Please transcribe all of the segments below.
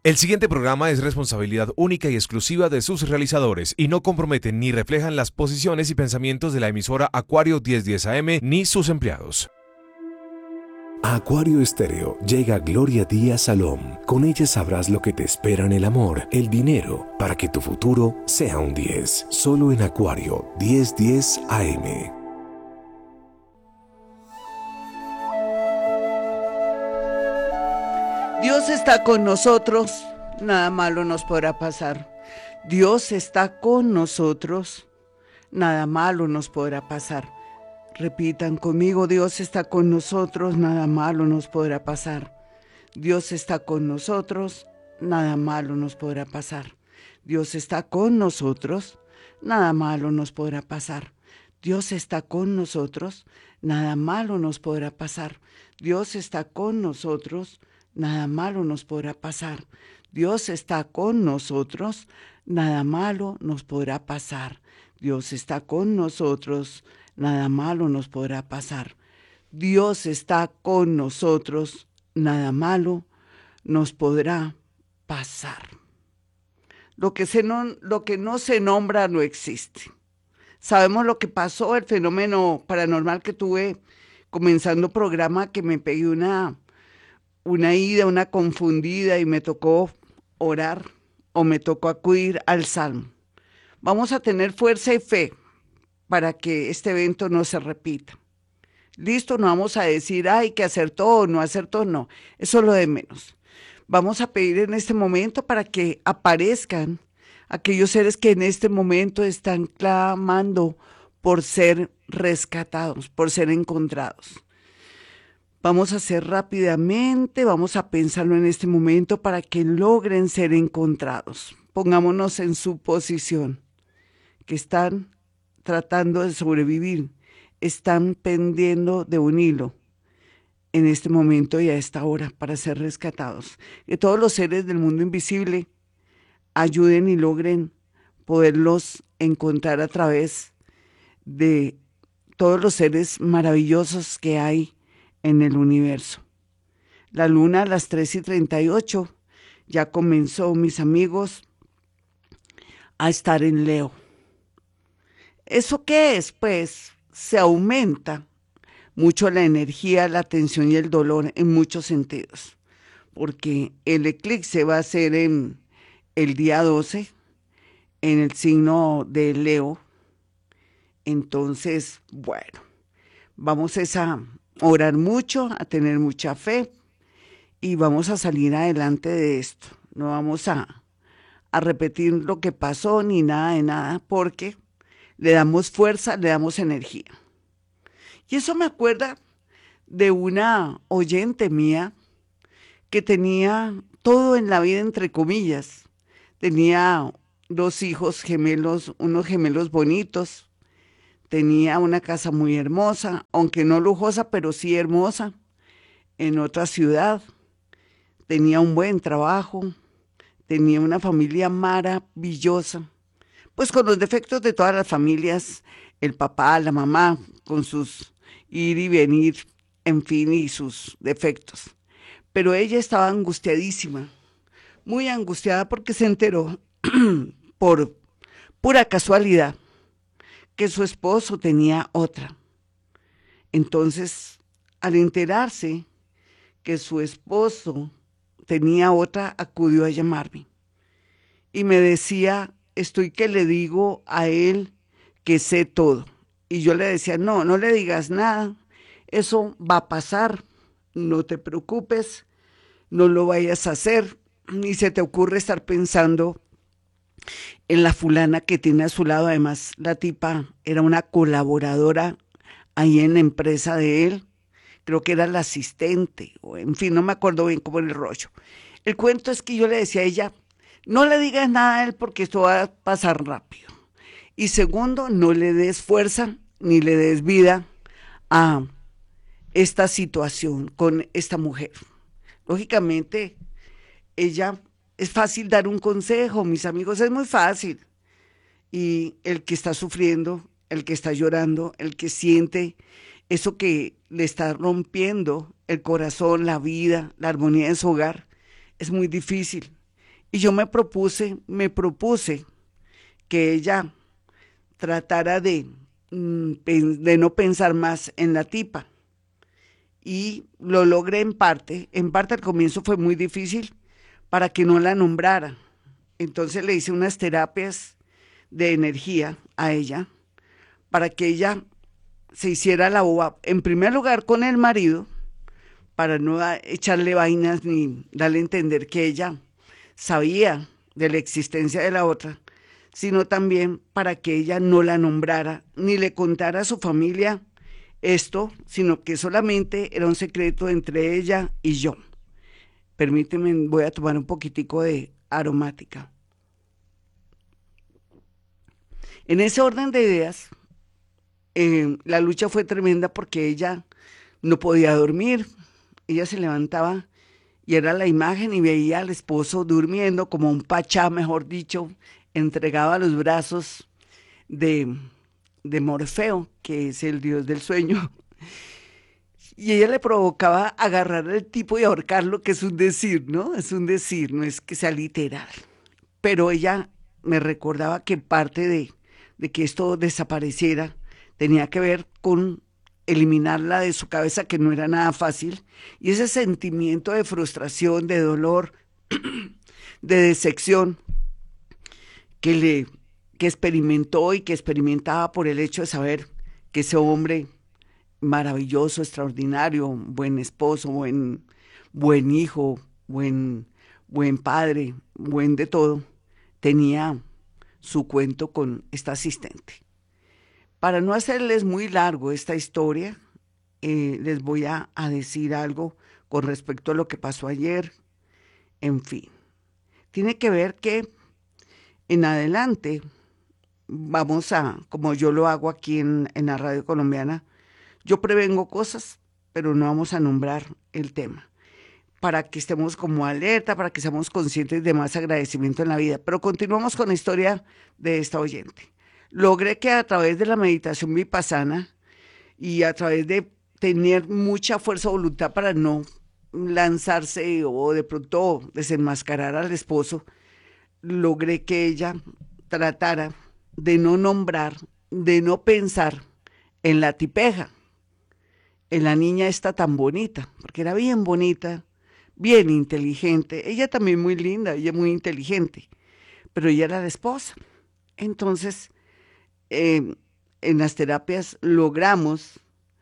El siguiente programa es responsabilidad única y exclusiva de sus realizadores y no comprometen ni reflejan las posiciones y pensamientos de la emisora Acuario 1010 AM ni sus empleados. A Acuario Estéreo llega Gloria Díaz Salom. Con ella sabrás lo que te espera en el amor, el dinero, para que tu futuro sea un 10. Solo en Acuario 1010 AM. Dios está con nosotros, nada malo nos podrá pasar. Dios está con nosotros, nada malo nos podrá pasar. Repitan conmigo, Dios está con nosotros, nada malo nos podrá pasar. Dios está con nosotros, nada malo nos podrá pasar. Dios está con nosotros, nada malo nos podrá pasar. Dios está con nosotros, nada malo nos podrá pasar. Dios está con nosotros, nada malo nos podrá pasar. Dios está con nosotros, nada malo nos podrá pasar. Dios está con nosotros, nada malo nos podrá pasar. Dios está con nosotros, nada malo nos podrá pasar. Lo que no se nombra no existe. Sabemos lo que pasó, el fenómeno paranormal que tuve comenzando programa, que me pegué una una confundida y me tocó orar o me tocó acudir al Salmo. Vamos a tener fuerza y fe para que este evento no se repita. Listo, no vamos a decir, hay que hacer todo, no hacer todo, no. Eso es lo de menos. Vamos a pedir en este momento para que aparezcan aquellos seres que en este momento están clamando por ser rescatados, por ser encontrados. Vamos a hacer rápidamente, vamos a pensarlo en este momento para que logren ser encontrados. Pongámonos en su posición, que están tratando de sobrevivir, están pendiendo de un hilo en este momento y a esta hora para ser rescatados. Que todos los seres del mundo invisible ayuden y logren poderlos encontrar a través de todos los seres maravillosos que hay en el universo. La luna a las 3:38 ya comenzó, mis amigos, a estar en Leo. ¿Eso qué es? Pues se aumenta mucho la energía, la tensión y el dolor en muchos sentidos, porque el eclipse va a ser en el día 12, en el signo de Leo. Entonces, bueno, vamos a orar mucho, a tener mucha fe y vamos a salir adelante de esto. No vamos a repetir lo que pasó ni nada de nada, porque le damos fuerza, le damos energía. Y eso me acuerda de una oyente mía que tenía todo en la vida, entre comillas. Tenía 2 hijos gemelos, unos gemelos bonitos. Tenía una casa muy hermosa, aunque no lujosa, pero sí hermosa, en otra ciudad. Tenía un buen trabajo, tenía una familia maravillosa, pues con los defectos de todas las familias, el papá, la mamá, con sus ir y venir, en fin, y sus defectos. Pero ella estaba angustiadísima, muy angustiada porque se enteró por pura casualidad que su esposo tenía otra. Entonces, al enterarse que su esposo tenía otra, acudió a llamarme y me decía, estoy que le digo a él que sé todo. Y yo le decía, no, no le digas nada, eso va a pasar, no te preocupes, no lo vayas a hacer, ni se te ocurre estar pensando en la fulana que tiene a su lado. Además, la tipa era una colaboradora ahí en la empresa de él, creo que era la asistente, o en fin, no me acuerdo bien cómo era el rollo. El cuento es que yo le decía a ella, no le digas nada a él porque esto va a pasar rápido. Y segundo, no le des fuerza ni le des vida a esta situación con esta mujer. Lógicamente, ella, es fácil dar un consejo, mis amigos, es muy fácil. Y el que está sufriendo, el que está llorando, el que siente eso que le está rompiendo el corazón, la vida, la armonía de su hogar, es muy difícil. Y yo me propuse que ella tratara de no pensar más en la tipa. Y lo logré en parte. En parte al comienzo fue muy difícil para que no la nombrara. Entonces le hice unas terapias de energía a ella para que ella se hiciera la boba, en primer lugar con el marido, para no echarle vainas ni darle a entender que ella sabía de la existencia de la otra, sino también para que ella no la nombrara ni le contara a su familia esto, sino que solamente era un secreto entre ella y yo. Permíteme, voy a tomar un poquitico de aromática. En ese orden de ideas, la lucha fue tremenda porque ella no podía dormir. Ella se levantaba y era la imagen y veía al esposo durmiendo como un pachá, mejor dicho, entregado a los brazos de, de Morfeo, que es el dios del sueño. Y ella le provocaba agarrar al tipo y ahorcarlo, que es un decir, ¿no? Es un decir, no es que sea literal. Pero ella me recordaba que parte de que esto desapareciera tenía que ver con eliminarla de su cabeza, que no era nada fácil, y ese sentimiento de frustración, de dolor, de decepción que experimentó y que experimentaba por el hecho de saber que ese hombre maravilloso, extraordinario, buen esposo, buen hijo, buen padre, buen de todo, tenía su cuento con esta asistente. Para no hacerles muy largo esta historia, les voy a decir algo con respecto a lo que pasó ayer. En fin, tiene que ver que en adelante vamos a, como yo lo hago aquí en la radio colombiana, yo prevengo cosas, pero no vamos a nombrar el tema, para que estemos como alerta, para que seamos conscientes de más agradecimiento en la vida. Pero continuamos con la historia de esta oyente. Logré que a través de la meditación vipassana y a través de tener mucha fuerza de voluntad para no lanzarse o de pronto desenmascarar al esposo, logré que ella tratara de no nombrar, de no pensar en la tipeja, en la niña esta tan bonita, porque era bien bonita, bien inteligente, ella también muy linda, ella muy inteligente, pero ella era la esposa. Entonces, en las terapias logramos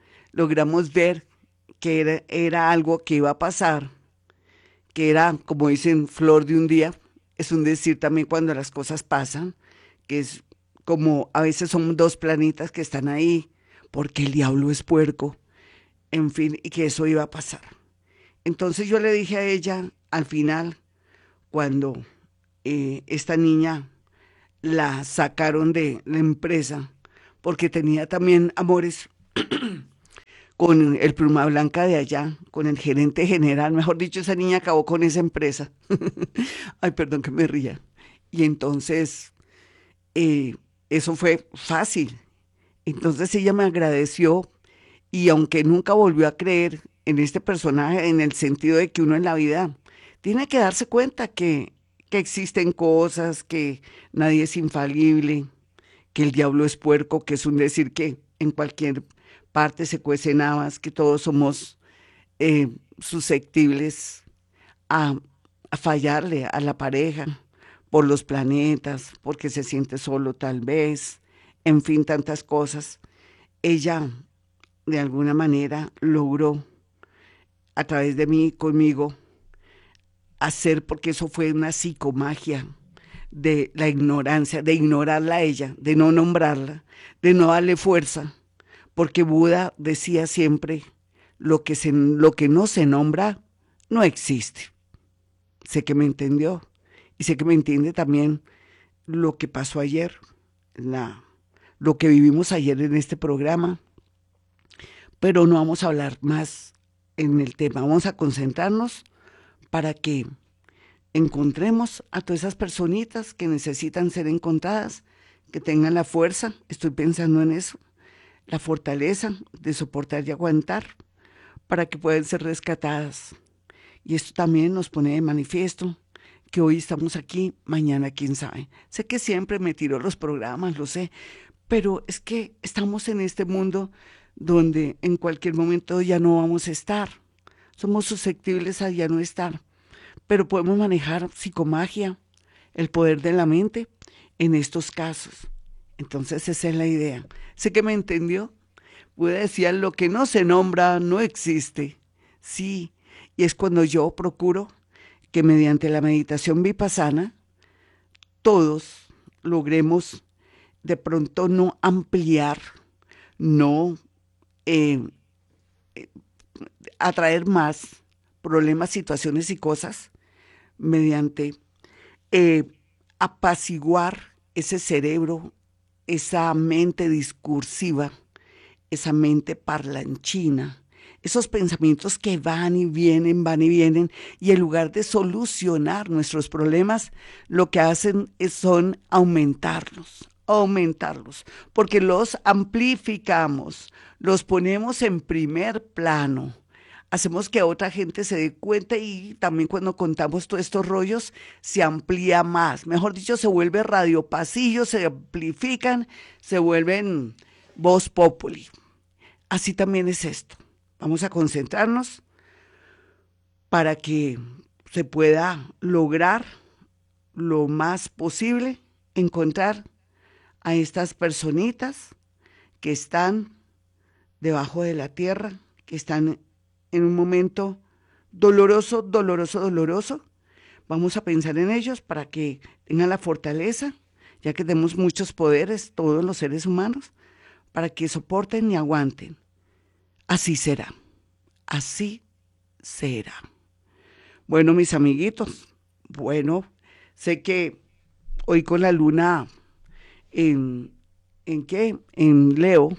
ver que era algo que iba a pasar, que era, como dicen, flor de un día, es un decir también cuando las cosas pasan, que es como a veces son dos planitas que están ahí, porque el diablo es puerco, en fin, y que eso iba a pasar. Entonces yo le dije a ella, al final, cuando esta niña la sacaron de la empresa, porque tenía también amores con el pluma blanca de allá, con el gerente general, mejor dicho, esa niña acabó con esa empresa. Ay, perdón que me ría. Y entonces, eso fue fácil. Entonces ella me agradeció y aunque nunca volvió a creer en este personaje, en el sentido de que uno en la vida tiene que darse cuenta que existen cosas, que nadie es infalible, que el diablo es puerco, que es un decir que en cualquier parte se cuecen habas, que todos somos susceptibles a, a fallarle a la pareja por los planetas, porque se siente solo tal vez, en fin, tantas cosas. Ella de alguna manera logró a través de mí, conmigo, hacer, porque eso fue una psicomagia de la ignorancia, de ignorarla a ella, de no nombrarla, de no darle fuerza, porque Buda decía siempre, lo que no se nombra no existe. Sé que me entendió y sé que me entiende también lo que pasó ayer, lo que vivimos ayer en este programa, pero no vamos a hablar más en el tema, vamos a concentrarnos para que encontremos a todas esas personitas que necesitan ser encontradas, que tengan la fuerza, estoy pensando en eso, la fortaleza de soportar y aguantar para que puedan ser rescatadas. Y esto también nos pone de manifiesto que hoy estamos aquí, mañana quién sabe. Sé que siempre me tiro los programas, lo sé, pero es que estamos en este mundo donde en cualquier momento ya no vamos a estar. Somos susceptibles a ya no estar, pero podemos manejar psicomagia, el poder de la mente en estos casos. Entonces esa es la idea. Sé que me entendió. Buda decía, lo que no se nombra no existe. Sí, y es cuando yo procuro que mediante la meditación vipassana todos logremos de pronto no ampliar, no eh, atraer más problemas, situaciones y cosas mediante apaciguar ese cerebro, esa mente discursiva, esa mente parlanchina, esos pensamientos que van y vienen, y en lugar de solucionar nuestros problemas, lo que hacen son aumentarlos, porque los amplificamos, los ponemos en primer plano. Hacemos que otra gente se dé cuenta y también cuando contamos todos estos rollos se amplía más. Mejor dicho, se vuelve radio pasillo, se amplifican, se vuelven voz populi. Así también es esto. Vamos a concentrarnos para que se pueda lograr lo más posible encontrar a estas personitas que están debajo de la tierra, que están en un momento doloroso. Vamos a pensar en ellos para que tengan la fortaleza, ya que tenemos muchos poderes, todos los seres humanos, para que soporten y aguanten. Así será, así será. Bueno, mis amiguitos, sé que hoy con la luna en Leo,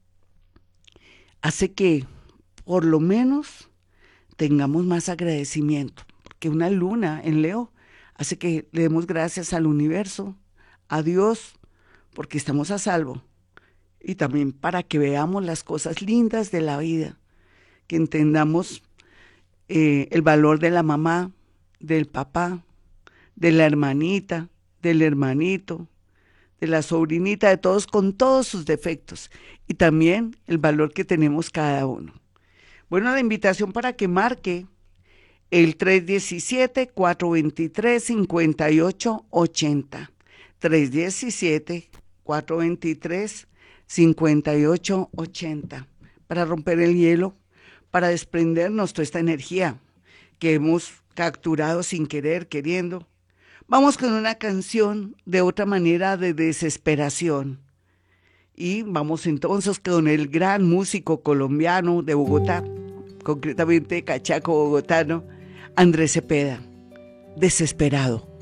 hace que por lo menos tengamos más agradecimiento, porque una luna en Leo hace que le demos gracias al universo, a Dios, porque estamos a salvo, y también para que veamos las cosas lindas de la vida, que entendamos el valor de la mamá, del papá, de la hermanita, del hermanito, de la sobrinita, de todos con todos sus defectos, y también el valor que tenemos cada uno. Bueno, la invitación para que marque el 317-423-5880. 317-423-5880. Para romper el hielo, para desprendernos toda esta energía que hemos capturado sin querer, queriendo. Vamos con una canción de otra manera de desesperación. Y vamos entonces con el gran músico colombiano de Bogotá, concretamente cachaco bogotano, Andrés Cepeda, Desesperado.